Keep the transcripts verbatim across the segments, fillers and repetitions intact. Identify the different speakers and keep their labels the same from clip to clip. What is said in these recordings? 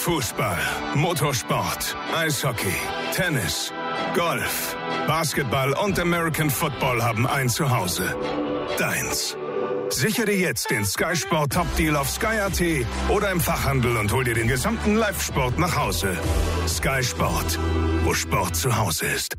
Speaker 1: Fußball, Motorsport, Eishockey, Tennis, Golf, Basketball und American Football haben ein Zuhause. Deins. Sichere dir jetzt den Sky Sport Top Deal auf Sky Punkt A T oder im Fachhandel und hol dir den gesamten Live-Sport nach Hause. Sky Sport, wo Sport zu Hause ist.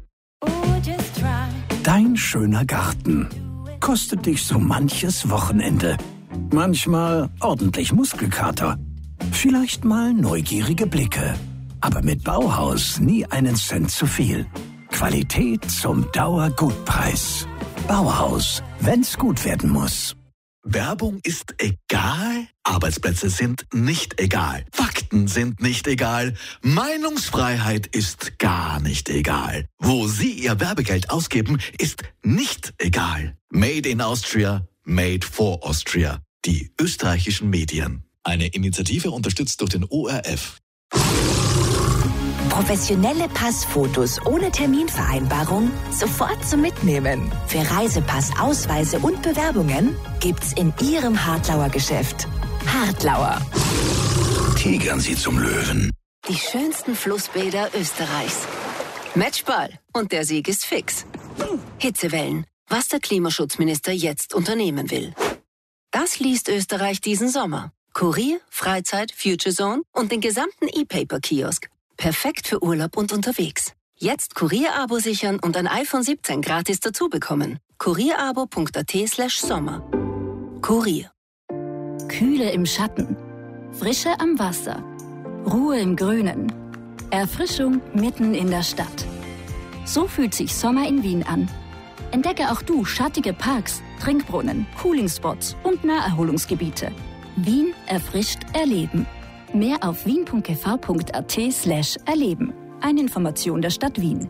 Speaker 2: Dein schöner Garten kostet dich so manches Wochenende. Manchmal ordentlich Muskelkater. Vielleicht mal neugierige Blicke. Aber mit Bauhaus nie einen Cent zu viel. Qualität zum Dauergutpreis. Bauhaus, wenn's gut werden muss.
Speaker 3: Werbung ist egal, Arbeitsplätze sind nicht egal, Fakten sind nicht egal, Meinungsfreiheit ist gar nicht egal. Wo Sie Ihr Werbegeld ausgeben, ist nicht egal. Made in Austria, made for Austria. Die österreichischen Medien. Eine Initiative unterstützt durch den O R F.
Speaker 4: Professionelle Passfotos ohne Terminvereinbarung sofort zum Mitnehmen. Für Reisepass, Ausweise und Bewerbungen gibt's in Ihrem Hartlauer Geschäft. Hartlauer.
Speaker 2: Tigern Sie zum Löwen.
Speaker 5: Die schönsten Flussbäder Österreichs. Matchball. Und der Sieg ist fix. Hitzewellen. Was der Klimaschutzminister jetzt unternehmen will. Das liest Österreich diesen Sommer. Kurier, Freizeit, Future Zone und den gesamten E-Paper-Kiosk. Perfekt für Urlaub und unterwegs. Jetzt Kurier-Abo sichern und ein iPhone siebzehn gratis dazu bekommen. kurierabo punkt at slash sommer. Kurier.
Speaker 6: Kühle im Schatten, Frische am Wasser, Ruhe im Grünen, Erfrischung mitten in der Stadt. So fühlt sich Sommer in Wien an. Entdecke auch du schattige Parks, Trinkbrunnen, Coolingspots und Naherholungsgebiete. Wien erfrischt erleben. Mehr auf wien punkt g v punkt at slash erleben. Eine Information der Stadt Wien.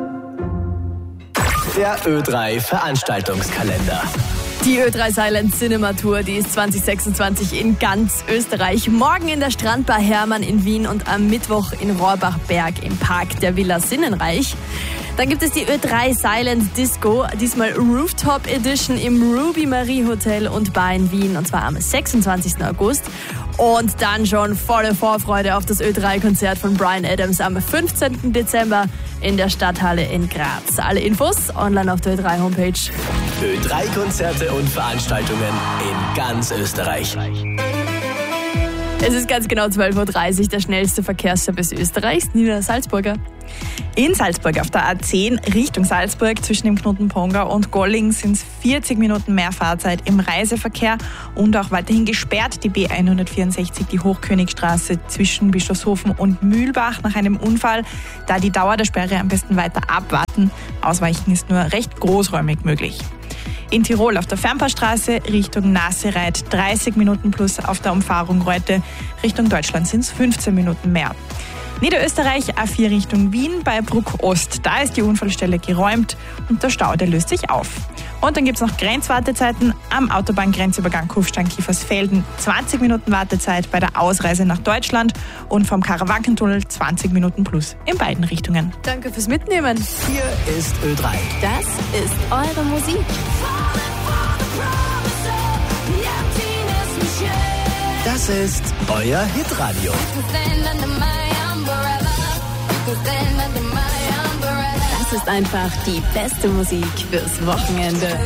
Speaker 7: Der Ö drei Veranstaltungskalender.
Speaker 8: Die Ö drei Silent Cinema Tour, die ist zwanzig sechsundzwanzig in ganz Österreich. Morgen in der Strandbar Hermann in Wien und am Mittwoch in Rohrbachberg im Park der Villa Sinnenreich. Dann gibt es die Ö drei Silent Disco, diesmal Rooftop Edition im Ruby Marie Hotel und Bar in Wien, und zwar am sechsundzwanzigsten August. Und dann schon volle Vorfreude auf das Ö drei Konzert von Bryan Adams am fünfzehnten Dezember in der Stadthalle in Graz. Alle Infos online auf der Ö drei Homepage.
Speaker 7: Ö drei Konzerte und Veranstaltungen in ganz Österreich.
Speaker 8: Es ist ganz genau zwölf Uhr dreißig, der schnellste Verkehrsservice Österreichs, Nina Salzburger.
Speaker 9: In Salzburg auf der A zehn Richtung Salzburg zwischen dem Knoten Ponga und Golling sind es vierzig Minuten mehr Fahrzeit im Reiseverkehr und auch weiterhin gesperrt die B hundertvierundsechzig, die Hochkönigstraße zwischen Bischofshofen und Mühlbach nach einem Unfall. Da die Dauer der Sperre am besten weiter abwarten. Ausweichen ist nur recht großräumig möglich. In Tirol auf der Fernpassstraße Richtung Nassereit dreißig Minuten plus, auf der Umfahrung Reute Richtung Deutschland sind es fünfzehn Minuten mehr. Niederösterreich A vier Richtung Wien bei Bruck Ost, da ist die Unfallstelle geräumt und der Stau, der löst sich auf. Und dann gibt es noch Grenzwartezeiten am Autobahngrenzübergang Kufstein-Kiefersfelden, zwanzig Minuten Wartezeit bei der Ausreise nach Deutschland und vom Karawankentunnel zwanzig Minuten plus in beiden Richtungen.
Speaker 8: Danke fürs Mitnehmen.
Speaker 7: Hier ist Ö drei.
Speaker 6: Das ist eure Musik.
Speaker 7: Das ist euer Hitradio.
Speaker 6: Das ist einfach die beste Musik fürs Wochenende.